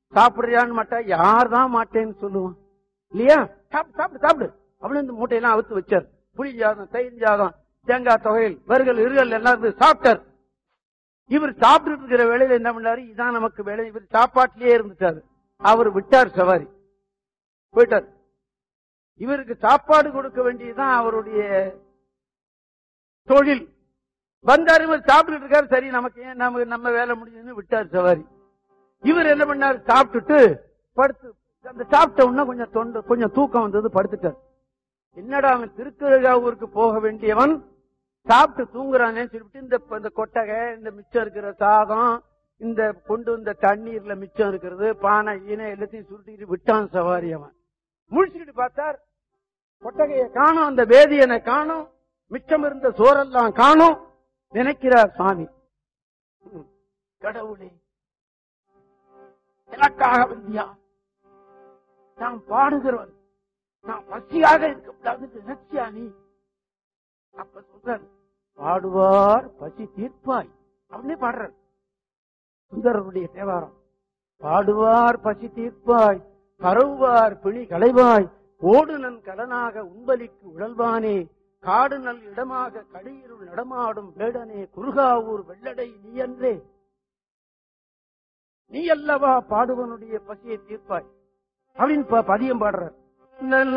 சாப்பிடுறியான்னு மாட்டா யார் தான் மாட்டேன்னு சொல்லுவான் இல்லையா? சாப்பிடு சாப்பிடு சாப்பிடு அப்படின்னு இந்த மூட்டையெல்லாம் அவுத்து வச்சார். புளி ஜாதம், தயிர் ஜாதம், தேங்காய் தொகையில், வறுகள் இருகள் எல்லாம் சாப்பிட்டார். இவர் சாப்பிட்டு இருக்கிற வேலையில என்ன பண்ணாரு? இதான் நமக்கு வேலை. இவர் சாப்பாட்டிலேயே இருந்துட்டாரு. அவர் விட்டார் சவாரி, போயிட்டார். இவருக்கு சாப்பாடு கொடுக்க வேண்டியதுதான் அவருடைய தொழில். வந்தாரு, இவர் சாப்பிட்டு இருக்காரு. சரி, நமக்கு ஏன் நம்ம வேலை முடிஞ்சதுன்னு விட்டார் சவாரி. இவர் என்ன பண்ணாரு? சாப்பிட்டுட்டு படுத்து, அந்த சாப்பிட்ட உடனே கொஞ்சம் தூக்கம் வந்தது, படுத்துட்டார். என்னடா அவன் திருக்கழுகாவூருக்கு போக வேண்டியவன் சாப்பிட்டு தூங்குறானே சொல்லிட்டு இந்த கொட்டகை, இந்த மிச்சம் இருக்கிற சாதம், இந்த கொண்டு வந்த தண்ணீர்ல மிச்சம் இருக்கிறது, பானை ஈனை எல்லாத்தையும் சுருட்டிட்டு விட்டான் சவாரி. அவன் முழிச்சுக்கிட்டு பார்த்தார், கொட்டகையை காணும், அந்த வேதியனை காணும், மிச்சம் இருந்த சோரெல்லாம் காணும். நினைக்கிறார் சாமி, கடவுளே எனக்காக வந்தியா? நான் பாடுகிறவன், நான் பசியாக இருக்கக்கூடாது நினைச்சியா நீ? அப்ப சொல்றார், பாடுவார் பசி தீர்ப்பாய் அப்படின்னே பாடுறார் சுந்தரருடைய தேவாரம். பாடுவார் பசி தீர்ப்பாய், பரவுவார் பிணி களைவாய், ஓடுநன் கடனாக உண்பலிக்கு உழல்வானே, காடுநல் இடமாக கடியிருள் நடமாடும் வேடனே, குருகாவூர் வெள்ளடை நீ என்றே, நீ அல்லவா பாடுவனுடைய பசியை தீர்ப்பாய் அப்படின்னு பதியம் பாடுறார்.